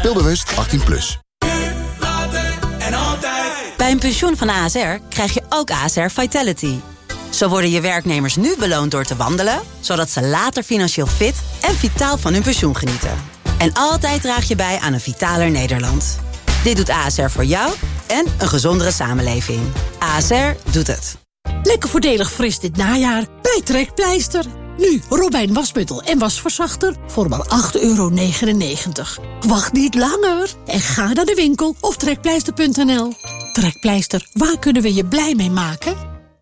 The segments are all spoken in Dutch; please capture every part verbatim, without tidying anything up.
Speelbewust achttien plus. Bij een pensioen van A S R krijg je ook A S R Vitality. Zo worden je werknemers nu beloond door te wandelen, zodat ze later financieel fit en vitaal van hun pensioen genieten. En altijd draag je bij aan een vitaler Nederland. Dit doet A S R voor jou en een gezondere samenleving. A S R doet het. Lekker voordelig fris dit najaar bij Trekpleister. Nu Robijn wasmiddel en wasverzachter voor maar acht euro negenennegentig. Wacht niet langer en ga naar de winkel of trekpleister punt n l. Trekpleister, waar kunnen we je blij mee maken?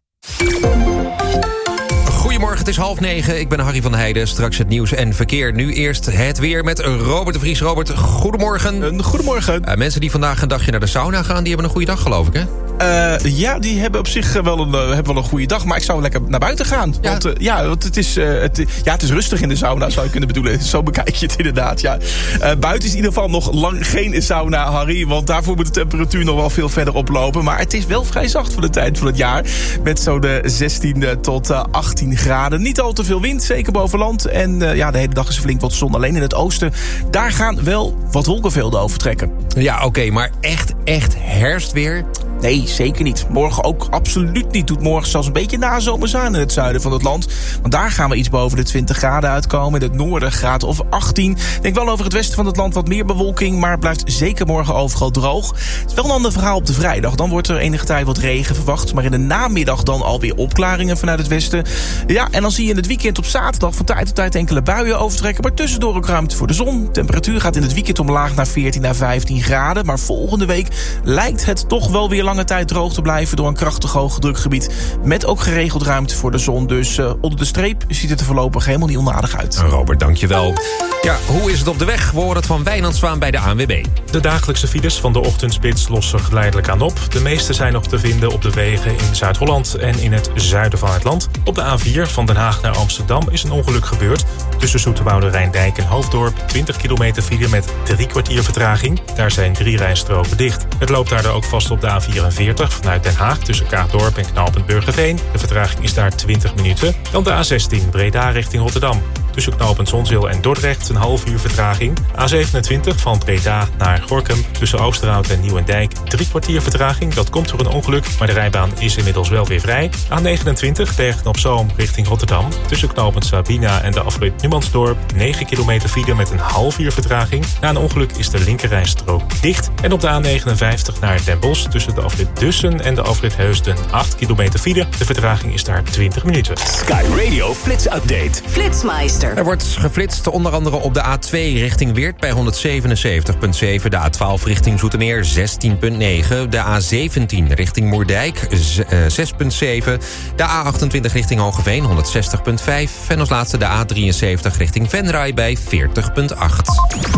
Goedemorgen, het is half negen. Ik ben Harry van Heijden. Straks het nieuws en verkeer. Nu eerst het weer met Robert de Vries. Robert, goedemorgen. Een goedemorgen. Uh, mensen die vandaag een dagje naar de sauna gaan, die hebben een goede dag, geloof ik, hè? Uh, ja, die hebben op zich wel een, uh, hebben wel een goede dag. Maar ik zou lekker naar buiten gaan. Ja. Want, uh, ja, want het, is, uh, het, ja, het is rustig in de sauna, zou je kunnen bedoelen. Zo bekijk je het inderdaad, ja. Uh, buiten is in ieder geval nog lang geen sauna, Harry. Want daarvoor moet de temperatuur nog wel veel verder oplopen. Maar het is wel vrij zacht voor de tijd van het jaar. Met zo de zestien tot achttien graden. Niet al te veel wind, zeker boven land. En uh, ja, de hele dag is er flink wat zon. Alleen in het oosten, daar gaan wel wat wolkenvelden over trekken. Ja, oké, okay, maar echt, echt herfstweer? Nee, zeker niet. Morgen ook absoluut niet. Doet morgen zelfs een beetje nazomers aan in het zuiden van het land. Want daar gaan we iets boven de twintig graden uitkomen. In het noorden graad of achttien. Ik denk wel over het westen van het land wat meer bewolking. Maar het blijft zeker morgen overal droog. Het is wel een ander verhaal op de vrijdag. Dan wordt er enige tijd wat regen verwacht. Maar in de namiddag dan alweer opklaringen vanuit het westen. Ja, en dan zie je in het weekend op zaterdag van tijd tot tijd enkele buien overtrekken. Maar tussendoor ook ruimte voor de zon. De temperatuur gaat in het weekend omlaag naar veertien à vijftien graden. Maar volgende week lijkt het toch wel weer lange tijd droog te blijven door een krachtig hoogdrukgebied. Met ook geregeld ruimte voor de zon. Dus uh, onder de streep ziet het er voorlopig helemaal niet onaardig uit. Robert, dankjewel. Ja, hoe is het op de weg? We horen het van Wijnand Zwaan bij de A N W B. De dagelijkse files van de ochtendspits lossen geleidelijk aan op. De meeste zijn nog te vinden op de wegen in Zuid-Holland en in het zuiden van het land. Op de A vier van Den Haag naar Amsterdam is een ongeluk gebeurd. Tussen Zoeterwoude, Rijndijk en Hoofddorp twintig kilometer file met drie kwartier vertraging. Daar zijn drie rijstroken dicht. Het loopt daardoor ook vast op de A vierenveertig vanuit Den Haag tussen Kaagdorp en knooppunt Burgerveen. De vertraging is daar twintig minuten. Dan de A zestien Breda richting Rotterdam. Tussen knooppunt Zonzeel en Dordrecht een half uur vertraging. A zevenentwintig van Breda naar Gorinchem. Tussen Oosterhout en Nieuwendijk drie kwartier vertraging. Dat komt door een ongeluk, maar de rijbaan is inmiddels wel weer vrij. A negenentwintig Bergen-op-Zoom richting Rotterdam. Tussen knooppunt Sabina en de afrit Numansdorp negen kilometer file met een half uur vertraging. Na een ongeluk is de linkerrijstrook dicht. En op de A negenenvijftig naar Den Bosch tussen de afrit Dussen en de afrit Heusden acht kilometer file. De vertraging is daar twintig minuten. Sky Radio Flits Update. Flitsmeister. Er wordt geflitst onder andere op de A twee richting Weert bij honderdzevenenzeventig komma zeven. De A twaalf richting Zoetermeer zestien komma negen. De A zeventien richting Moerdijk zes komma zeven. De A achtentwintig richting Hogeveen honderdzestig komma vijf. En als laatste de A drieënzeventig richting Venray bij veertig komma acht.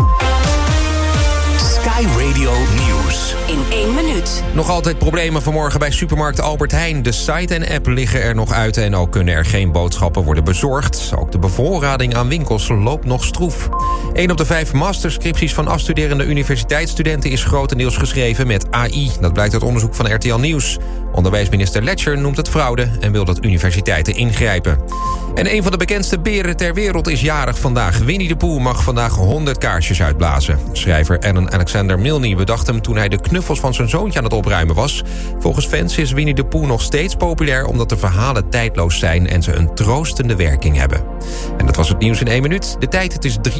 Sky Radio Nieuws. In één minuut. Nog altijd problemen vanmorgen bij supermarkt Albert Heijn. De site en app liggen er nog uit en ook kunnen er geen boodschappen worden bezorgd. Ook de bevoorrading aan winkels loopt nog stroef. Een op de vijf masterscripties van afstuderende universiteitsstudenten is grotendeels geschreven met A I. Dat blijkt uit onderzoek van R T L Nieuws. Onderwijsminister Letcher noemt het fraude en wil dat universiteiten ingrijpen. En een van de bekendste beren ter wereld is jarig vandaag. Winnie de Pooh mag vandaag honderd kaarsjes uitblazen. Schrijver Alan Alexander Milne bedacht hem toen hij de knuffels van zijn zoontje aan het opruimen was. Volgens fans is Winnie de Pooh nog steeds populair omdat de verhalen tijdloos zijn en ze een troostende werking hebben. En dat was het nieuws in één minuut. De tijd, het is drie